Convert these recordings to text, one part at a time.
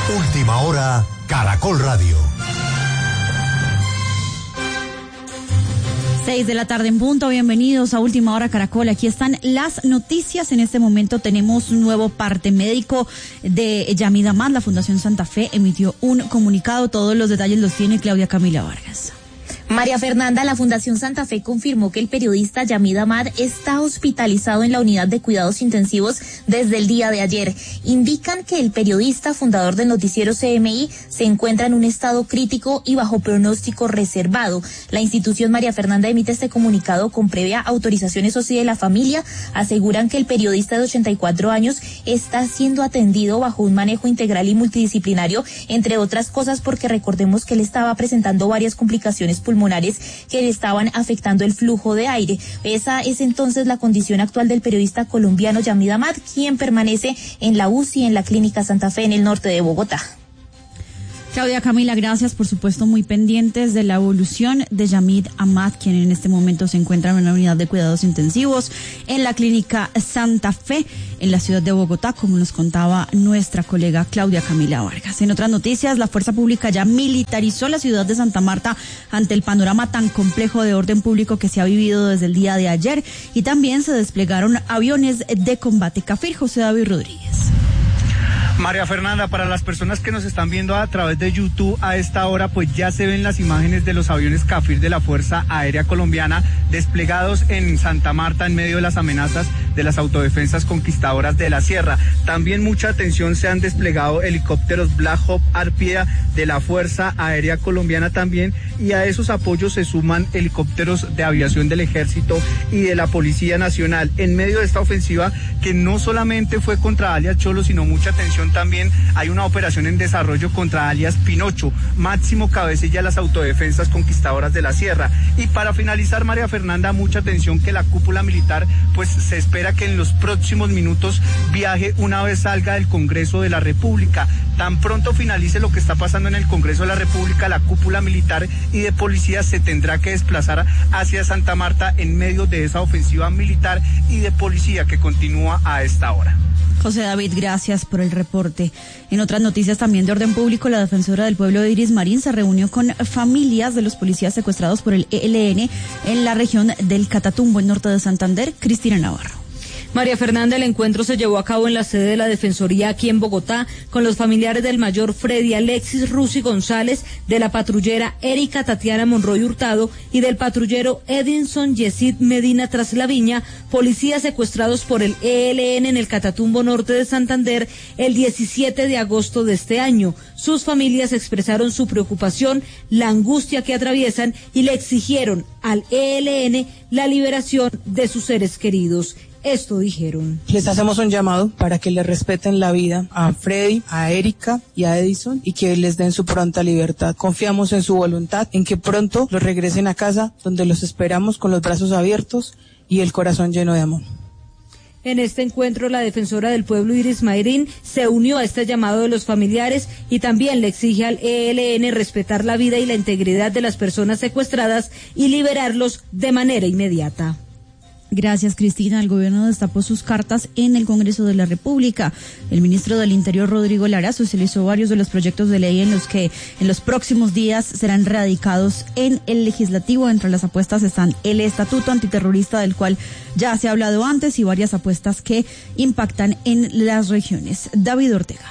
Última hora, Caracol Radio. 6 de la tarde en punto, bienvenidos a Última Hora Caracol. Aquí están las noticias. En este momento tenemos un nuevo parte médico de Yamid Amad. La Fundación Santa Fe emitió un comunicado. Todos los detalles los tiene Claudia Camila Vargas. María Fernanda, la Fundación Santa Fe confirmó que el periodista Yamid Amad está hospitalizado en la unidad de cuidados intensivos desde el día de ayer. Indican que el periodista, fundador del noticiero CMI, se encuentra en un estado crítico y bajo pronóstico reservado. La institución María Fernanda emite este comunicado con previa autorización, eso sí, de la familia. Aseguran que el periodista de 84 años está siendo atendido bajo un manejo integral y multidisciplinario, entre otras cosas porque recordemos que él estaba presentando varias complicaciones pulmonares que le estaban afectando el flujo de aire. Esa es entonces la condición actual del periodista colombiano Yamid Amad, quien permanece en la UCI en la Clínica Santa Fe en el norte de Bogotá. Claudia Camila, gracias, por supuesto, muy pendientes de la evolución de Yamid Amad, quien en este momento se encuentra en una unidad de cuidados intensivos en la Clínica Santa Fe, en la ciudad de Bogotá, como nos contaba nuestra colega Claudia Camila Vargas. En otras noticias, la fuerza pública ya militarizó la ciudad de Santa Marta ante el panorama tan complejo de orden público que se ha vivido desde el día de ayer, y también se desplegaron aviones de combate Cafir. José David Rodríguez. María Fernanda, para las personas que nos están viendo a través de YouTube a esta hora, pues ya se ven las imágenes de los aviones Cafir de la Fuerza Aérea Colombiana desplegados en Santa Marta en medio de las amenazas de las autodefensas conquistadoras de la Sierra. También mucha atención, se han desplegado helicópteros Black Hawk Arpía de la Fuerza Aérea Colombiana también, y a esos apoyos se suman helicópteros de aviación del Ejército y de la Policía Nacional en medio de esta ofensiva que no solamente fue contra alias Cholo, sino mucha atención también hay una operación en desarrollo contra alias Pinocho, máximo cabecilla de las autodefensas conquistadoras de la Sierra. Y para finalizar, María Fernanda, mucha atención que la cúpula militar, pues se espera que en los próximos minutos viaje una vez salga del Congreso de la República. Tan pronto finalice lo que está pasando en el Congreso de la República, la cúpula militar y de policía se tendrá que desplazar hacia Santa Marta en medio de esa ofensiva militar y de policía que continúa a esta hora. José David, gracias por el reporte. En otras noticias también de orden público, la defensora del pueblo de Iris Marín se reunió con familias de los policías secuestrados por el ELN en la región del Catatumbo, en norte de Santander. Cristina Navarro. María Fernanda, el encuentro se llevó a cabo en la sede de la Defensoría aquí en Bogotá con los familiares del mayor Freddy Alexis Rusi González, de la patrullera Erika Tatiana Monroy Hurtado y del patrullero Edinson Yesid Medina Traslaviña, policías secuestrados por el ELN en el Catatumbo norte de Santander el 17 de agosto de este año. Sus familias expresaron su preocupación, la angustia que atraviesan y le exigieron al ELN la liberación de sus seres queridos. Esto dijeron. Les hacemos un llamado para que le respeten la vida a Freddy, a Erika y a Edison, y que les den su pronta libertad. Confiamos en su voluntad, en que pronto los regresen a casa, donde los esperamos con los brazos abiertos y el corazón lleno de amor. En este encuentro, la defensora del pueblo Iris Marín se unió a este llamado de los familiares y también le exige al ELN respetar la vida y la integridad de las personas secuestradas y liberarlos de manera inmediata. Gracias, Cristina. El gobierno destapó sus cartas en el Congreso de la República. El ministro del Interior, Rodrigo Lara, socializó varios de los proyectos de ley en los que en los próximos días serán radicados en el legislativo. Entre las apuestas están el estatuto antiterrorista, del cual ya se ha hablado antes, y varias apuestas que impactan en las regiones. David Ortega.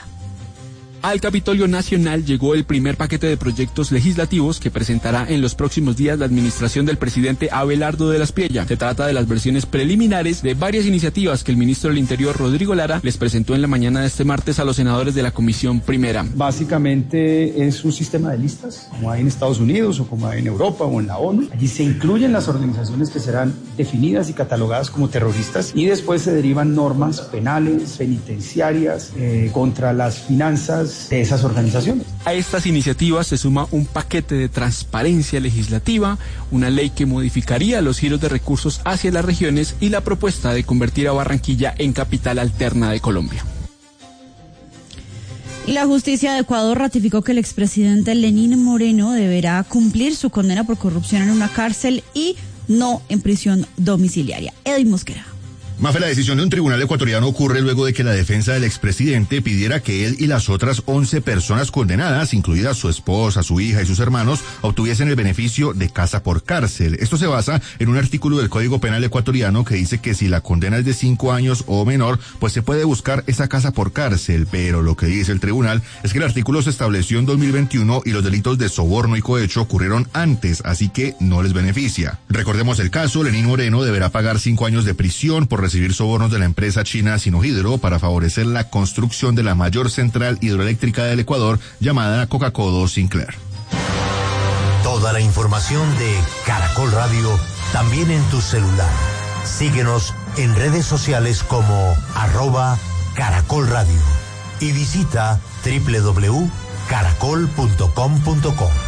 Al Capitolio Nacional llegó el primer paquete de proyectos legislativos que presentará en los próximos días la administración del presidente Abelardo de la Espriella. Se trata de las versiones preliminares de varias iniciativas que el ministro del Interior, Rodrigo Lara, les presentó en la mañana de este martes a los senadores de la Comisión Primera. Básicamente es un sistema de listas, como hay en Estados Unidos o como hay en Europa o en la ONU. Allí se incluyen las organizaciones que serán definidas y catalogadas como terroristas, y después se derivan normas penales, penitenciarias, contra las finanzas de esas organizaciones. A estas iniciativas se suma un paquete de transparencia legislativa, una ley que modificaría los giros de recursos hacia las regiones y la propuesta de convertir a Barranquilla en capital alterna de Colombia. Y la justicia de Ecuador ratificó que el expresidente Lenín Moreno deberá cumplir su condena por corrupción en una cárcel y no en prisión domiciliaria. Edwin Mosquera. Mafe, la decisión de un tribunal ecuatoriano ocurre luego de que la defensa del expresidente pidiera que él y las otras 11 personas condenadas, incluidas su esposa, su hija y sus hermanos, obtuviesen el beneficio de casa por cárcel. Esto se basa en un artículo del Código Penal ecuatoriano que dice que si la condena es de 5 años o menor, pues se puede buscar esa casa por cárcel. Pero lo que dice el tribunal es que el artículo se estableció en 2021 y los delitos de soborno y cohecho ocurrieron antes, así que no les beneficia. Recordemos el caso, Lenín Moreno deberá pagar 5 años de prisión por recibir sobornos de la empresa china Sinohydro para favorecer la construcción de la mayor central hidroeléctrica del Ecuador llamada Coca-Codo Sinclair. Toda la información de Caracol Radio también en tu celular. Síguenos en redes sociales como @Caracol Radio y visita www.caracol.com.co.